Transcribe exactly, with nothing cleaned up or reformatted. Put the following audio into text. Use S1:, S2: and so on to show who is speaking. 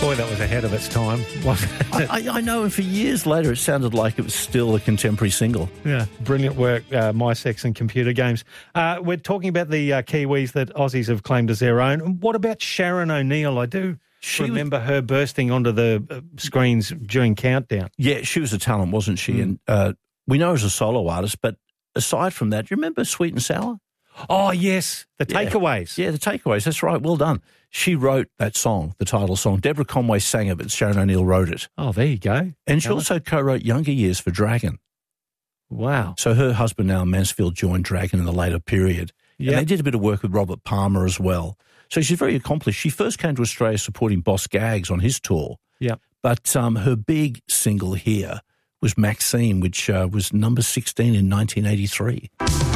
S1: Boy, that was ahead of its time, wasn't it?
S2: I, I know, and for years later it sounded like it was still a contemporary single.
S1: Yeah, brilliant work, uh, My Sex and Computer Games. Uh, we're talking about the uh, Kiwis that Aussies have claimed as their own. What about Sharon O'Neill? I do she remember was, her bursting onto the uh, screens during Countdown.
S2: Yeah, she was a talent, wasn't she?
S1: Mm.
S2: And uh, we know her as a solo artist, but aside from that, do you remember Sweet and Sour?
S1: Oh, yes, the
S2: yeah.
S1: Takeaways.
S2: Yeah, the Takeaways, that's right, well done. She wrote that song, the title song. Deborah Conway sang it, but Sharon O'Neill wrote it.
S1: Oh, there you go.
S2: And she also co-wrote Younger Years for Dragon.
S1: Wow.
S2: So her husband, now Mansfield, joined Dragon in the later period. Yep. And they did a bit of work with Robert Palmer as well. So she's very accomplished. She first came to Australia supporting Boss Gags on his tour.
S1: Yeah.
S2: But um, her big single here was Maxine, which uh, was number sixteen in nineteen eighty-three.